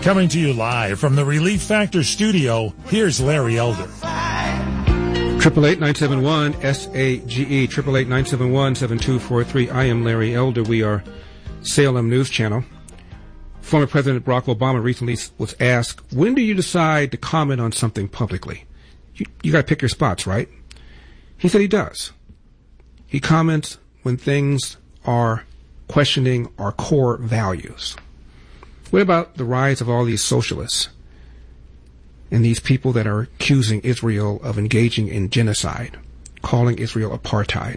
Coming to you live from the Relief Factor studio, here's Larry Elder. 888-971-SAGE, 888-971-7243. I am Larry Elder. We are Salem News Channel. Former President Barack Obama recently was asked, when do you decide to comment on something publicly? You got to pick your spots, right? He said he does. He comments when things are questioning our core values. What about the rise of all these socialists and these people that are accusing Israel of engaging in genocide, calling Israel apartheid?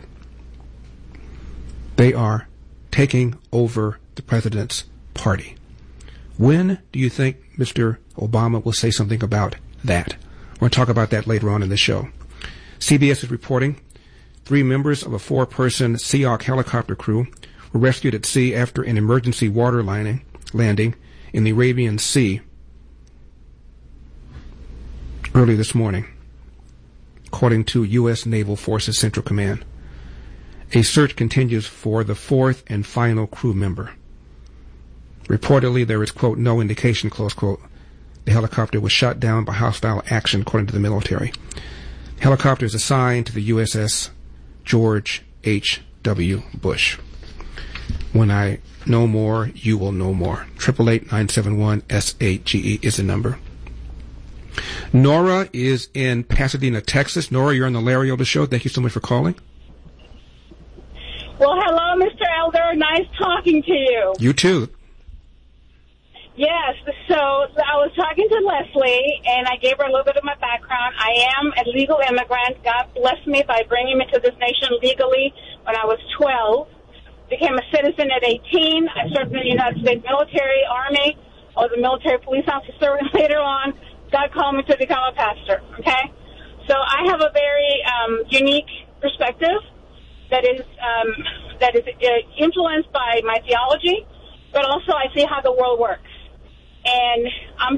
They are taking over the president's party. When do you think Mr. Obama will say something about that? We're going to talk about that later on in the show. CBS is reporting 3 members of a 4-person Seahawk helicopter crew were rescued at sea after an emergency water landing in the Arabian Sea early this morning, according to U.S. Naval Forces Central Command. A search continues for the 4th and final crew member. Reportedly, there is, quote, no indication, close quote, the helicopter was shot down by hostile action, according to the military. The helicopter is assigned to the USS George H.W. Bush. When I know more, you will know more. 888-971-SAGE is the number. Nora is in Pasadena, Texas. Nora, you're on the Larry Elder Show. Thank you so much for calling. Well, hello, Mr. Elder. Nice talking to you. You too. Yes, so I was talking to Leslie, and I gave her a little bit of my background. I am a legal immigrant. God blessed me by bringing me to this nation legally when I was 12. Became a citizen at 18. I served in the United States military, Army. I was a military police officer, and later on, God called me to become a pastor, okay? So I have a very unique perspective that is influenced by my theology, but also I see how the world works. And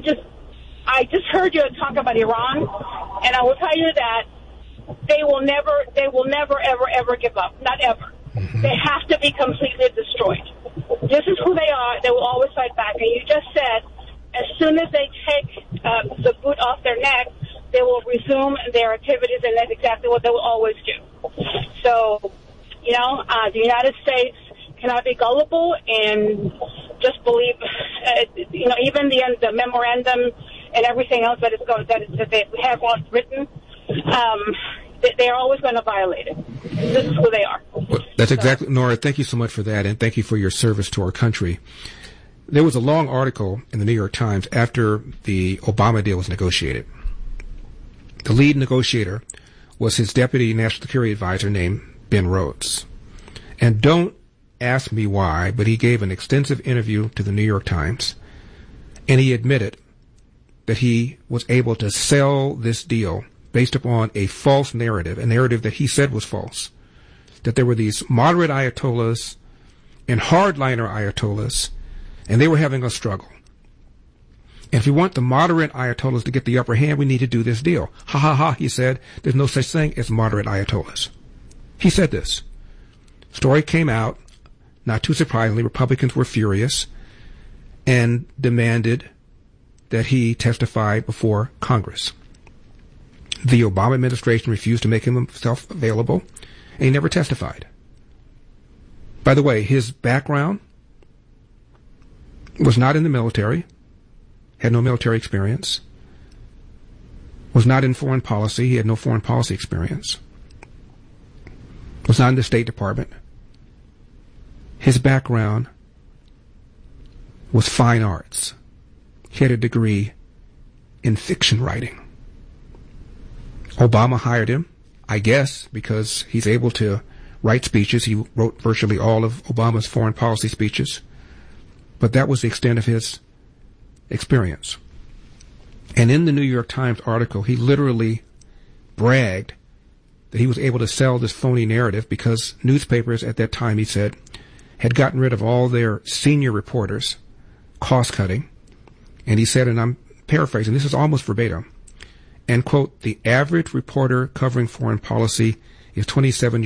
I just heard you talk about Iran, and I will tell you that they will never, ever give up. Not ever. Mm-hmm. They have to be completely destroyed. This is who they are. They will always fight back. And you just said, as soon as they take the boot off their neck, they will resume their activities, and that's exactly what they will always do. So, the United States cannot be gullible and just believe, even the memorandum and everything else that they have written, they're always going to violate it. This is who they are. Well, that's exactly, Nora, thank you so much for that, and thank you for your service to our country. There was a long article in the New York Times after the Obama deal was negotiated. The lead negotiator was his deputy national security advisor named Ben Rhodes. And don't ask me why, but he gave an extensive interview to the New York Times, and he admitted that he was able to sell this deal based upon a false narrative, a narrative that he said was false, that there were these moderate ayatollahs and hardliner ayatollahs, and they were having a struggle. And if we want the moderate ayatollahs to get the upper hand, we need to do this deal. Ha ha ha, he said, there's no such thing as moderate ayatollahs. He said this. Story came out. Not too surprisingly, Republicans were furious and demanded that he testify before Congress. The Obama administration refused to make himself available, and he never testified. By the way, his background was not in the military, had no military experience, was not in foreign policy, he had no foreign policy experience, was not in the State Department. His background was fine arts. He had a degree in fiction writing. Obama hired him, I guess, because he's able to write speeches. He wrote virtually all of Obama's foreign policy speeches. But that was the extent of his experience. And in the New York Times article, he literally bragged that he was able to sell this phony narrative because newspapers at that time, he said, had gotten rid of all their senior reporters, cost-cutting. And he said, and I'm paraphrasing, this is almost verbatim, and, quote, the average reporter covering foreign policy is 27